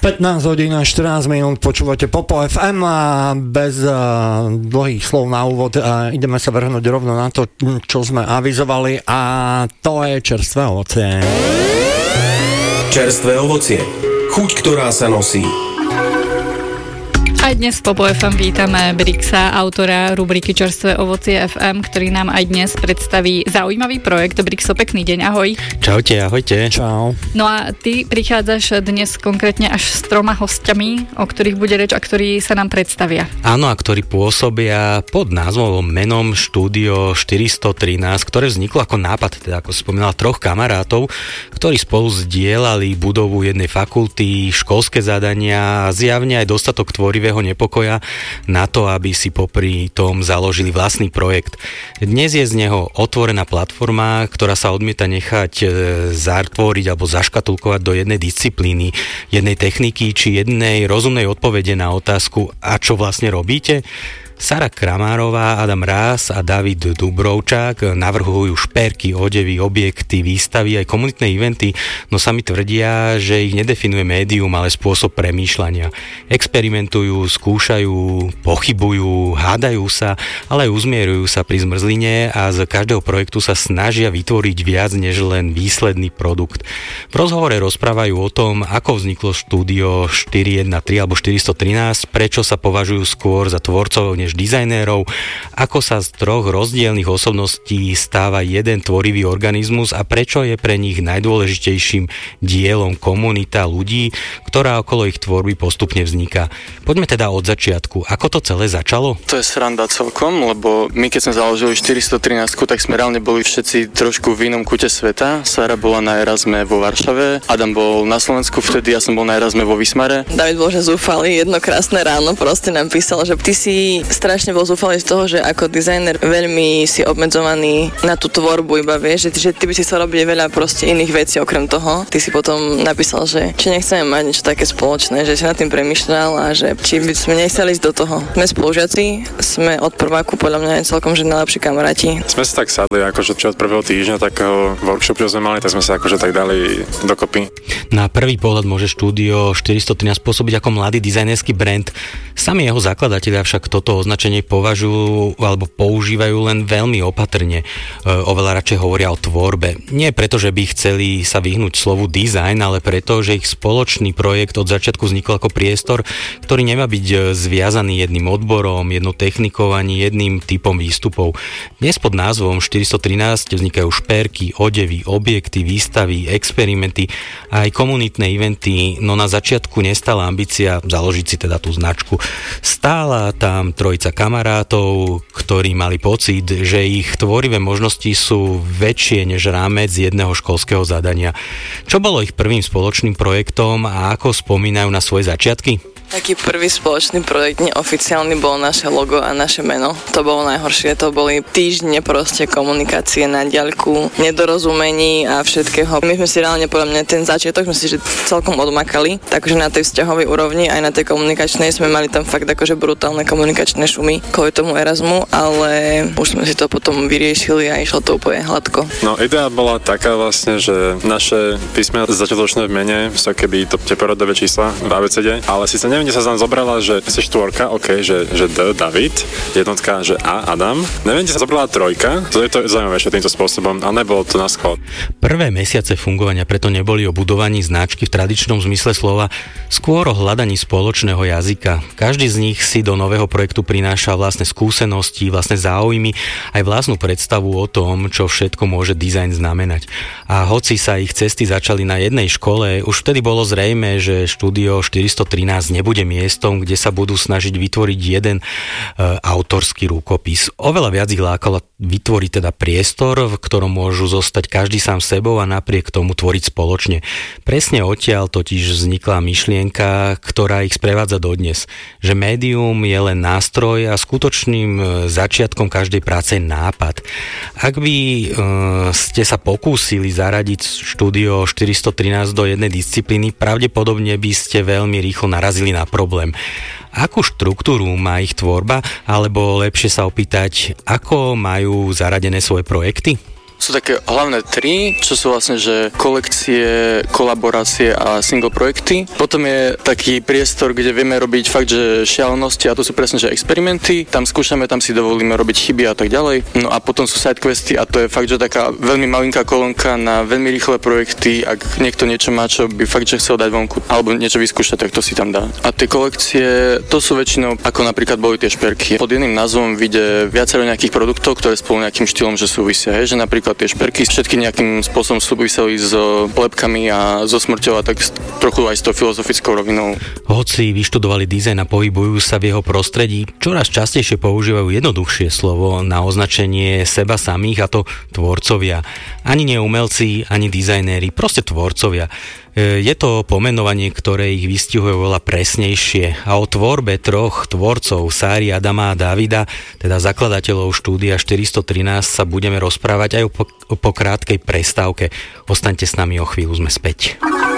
15 hodín a 14 minút počúvate Popo FM a bez dlhých slov na úvod ideme sa vrhnúť rovno na to, čo sme avizovali, a to je čerstvé ovocie. Čerstvé ovocie. Chuť, ktorá sa nosí. Aj dnes v Popo FM vítame Brixa, autora rubriky Čerstvé ovocie FM, ktorý nám aj dnes predstaví zaujímavý projekt. Brixo, pekný deň, ahoj. Čaute, ahojte. Čau. No a ty prichádzaš dnes konkrétne až s 3 hostiami, o ktorých bude reč a ktorí sa nám predstavia. Áno, a ktorí pôsobia pod názvom menom Štúdio 413, ktoré vzniklo ako nápad, teda ako spomínala, 3 kamarátov, ktorí spolu zdieľali budovu jednej fakulty, školské zadania a zjavne aj dostatok tvorivého nepokoja na to, aby si popri tom založili vlastný projekt. Dnes je z neho otvorená platforma, ktorá sa odmieta nechať zatvoriť alebo zaškatulkovať do jednej disciplíny, jednej techniky či jednej rozumnej odpovede na otázku, a čo vlastne robíte? Sara Kramárová, Adam Ráz a David Dubrovčák navrhujú šperky, odevy, objekty, výstavy aj komunitné eventy, no sami tvrdia, že ich nedefinuje médium, ale spôsob premýšľania. Experimentujú, skúšajú, pochybujú, hádajú sa, ale aj uzmierujú sa pri zmrzline a z každého projektu sa snažia vytvoriť viac než len výsledný produkt. V rozhovore rozprávajú o tom, ako vzniklo štúdio 413 alebo 413, prečo sa považujú skôr za tvorcov než dizajnérov, ako sa z 3 rozdielnych osobností stáva jeden tvorivý organizmus a prečo je pre nich najdôležitejším dielom komunita ľudí, ktorá okolo ich tvorby postupne vzniká. Poďme teda od začiatku. Ako to celé začalo? To je sranda celkom, lebo my keď sme založili 413, tak sme reálne boli všetci trošku v inom kúte sveta. Sara bola na Erasme vo Varšave, Adam bol na Slovensku vtedy, ja som bol na Erasme vo Vismare. David bol že zúfalý, jedno krásne ráno proste nám písal, že ty si strašne bol zúfalý z toho, že ako dizajner veľmi si obmedzovaný na tú tvorbu, iba vieš, že ty by si chcel robiť veľa proste iných vecí okrem toho. Ty si potom napísal, že či nechceme mať niečo také spoločné, že si nad tým premýšľal a že či by sme nechceli ísť do toho. Sme spolužiaci, sme od prváku podľa mňa celkom že najlepší kamaráti. Sme si tak sadli, akože od prvého týždňa takého workshopu, čo sme mali, tak sme sa akože tak dali dokopy. Na prvý pohľad môže štúdio 413 pôsobiť ako mladý dizajnerský brand. Sami jeho zakladatelia však toto označenie považujú alebo používajú len veľmi opatrne. Oveľa radšej hovoria o tvorbe. Nie preto, že by chceli sa vyhnúť slovu design, ale preto, že ich spoločný projekt od začiatku vznikol ako priestor, ktorý nemá byť zviazaný jedným odborom, jednou technikou ani jedným typom výstupov. Dnes pod názvom 413 vznikajú šperky, odevy, objekty, výstavy, experimenty a aj komunitné eventy, no na začiatku nestála ambícia založiť si teda tú značku. Stála tam trojica kamarátov, ktorí mali pocit, že ich tvorivé možnosti sú väčšie než rámec jedného školského zadania. Čo bolo ich prvým spoločným projektom a ako spomínajú na svoje začiatky? Taký prvý spoločný projekt neoficiálny bol naše logo a naše meno. To bolo najhoršie, to boli týždne proste komunikácie na diaľku, nedorozumení a všetkého. My sme si reálne, podľa mňa, ten začiatok sme si že celkom odmakali, takže na tej vzťahovej úrovni aj na tej komunikačnej sme mali tam fakt akože brutálne komunikačné šumy kvôli tomu Erasmu, ale už sme si to potom vyriešili a išlo to úplne hladko. No idea bola taká vlastne, že naše písmena začiatočné v mene sú keby to tie poradové čísla v ABCD, ale síce neviem, kde sa tam zobrala, že si 4, OK, že D, David, jednotka, že A, Adam. Neviem, kde sa zobrala 3, to je to zaujímavejšie týmto spôsobom, ale nebolo to na schvál. Prvé mesiace fungovania preto neboli o budovaní značky v tradičnom zmysle slova, skôr o hľadaní spoločného jazyka. Každý z nich si do nového projektu prináša vlastné skúsenosti, vlastné záujmy, aj vlastnú predstavu o tom, čo všetko môže dizajn znamenať. A hoci sa ich cesty začali na jednej škole, už vtedy bolo zrejmé, že štúdio 413 nebude miestom, kde sa budú snažiť vytvoriť jeden autorský rukopis. Oveľa viac ich lákalo vytvoriť teda priestor, v ktorom môžu zostať každý sám sebou a napriek tomu tvoriť spoločne. Presne odtiaľ totiž vznikla myšlienka, ktorá ich sprevádza dodnes, že médium je len nástroj a skutočným začiatkom každej práce je nápad. Ak by ste sa pokúsili zaradiť štúdio 413 do jednej disciplíny, pravdepodobne by ste veľmi rýchlo narazili na problém. Akú štruktúru má ich tvorba, alebo lepšie sa opýtať, ako majú zaradené svoje projekty? Sú také hlavné 3, čo sú vlastne, že kolekcie, kolaborácie a single projekty. Potom je taký priestor, kde vieme robiť fakt, že šialenosti, a to sú presne, že experimenty. Tam skúšame, tam si dovolíme robiť chyby a tak ďalej. No a potom sú sidequesty a to je fakt, že taká veľmi malinká kolónka na veľmi rýchle projekty. Ak niekto niečo má, čo by fakt, že chcel dať vonku alebo niečo vyskúšať, tak to si tam dá. A tie kolekcie, to sú väčšinou, ako napríklad boli tie šperky. Pod jedným názvom vyjde viacero nejakých produktov, ktoré spolu nejakým štýlom, že súvisia, že napríklad tie šperky všetky nejakým spôsobom súviseli s plepkami a so smrťou a tak trochu aj s tou filozofickou rovinou. Hoci vyštudovali dizajn a pohybujú sa v jeho prostredí, čoraz častejšie používajú jednoduchšie slovo na označenie seba samých, a to tvorcovia. Ani nie umelci, ani dizajnéri, proste tvorcovia. Je to pomenovanie, ktoré ich vystihuje veľa presnejšie, a o tvorbe 3 tvorcov, Sári, Adama a Davida, teda zakladateľov štúdia 413, sa budeme rozprávať aj po krátkej prestávke. Ostaňte s nami, o chvíľu sme späť.